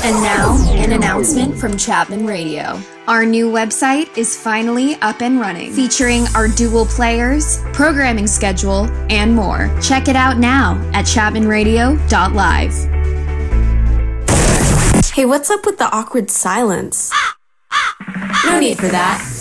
And now, an announcement from Chapman Radio. Our new website is finally up and running, featuring our dual players, programming schedule, and more. Check it out now at chapmanradio.live. Hey, what's up with the awkward silence? No need for that.